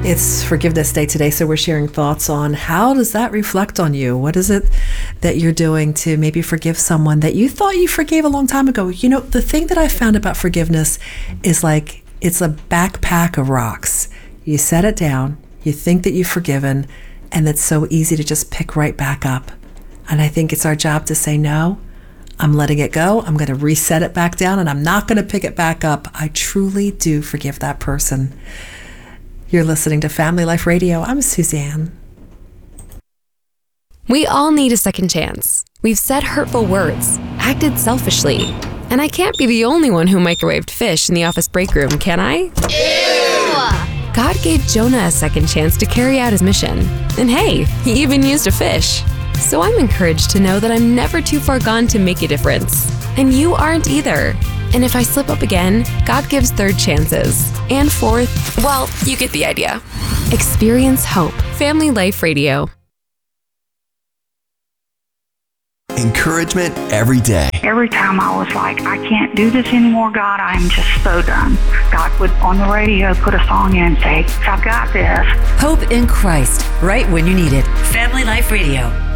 It's Forgiveness Day today, so we're sharing thoughts on how does that reflect on you? What is it that you're doing to maybe forgive someone that you thought you forgave a long time ago? You know, the thing that I found about forgiveness is like it's a backpack of rocks. You set it down, you think that you've forgiven, and it's so easy to just pick right back up. And I think it's our job to say, no, I'm letting it go. I'm going to reset it back down, and I'm not going to pick it back up. I truly do forgive that person. You're listening to Family Life Radio. I'm Suzanne. We all need a second chance. We've said hurtful words, acted selfishly, and I can't be the only one who microwaved fish in the office break room, can I? Ew! God gave Jonah a second chance to carry out his mission. And hey, he even used a fish. So I'm encouraged to know that I'm never too far gone to make a difference. And you aren't either. And if I slip up again, God gives third chances. And fourth, well, you get the idea. Experience hope. Family Life Radio. Encouragement every day. Every time I was like, I can't do this anymore, God, I'm just so done. God would, on the radio, put a song in and say, I've got this. Hope in Christ, right when you need it. Family Life Radio.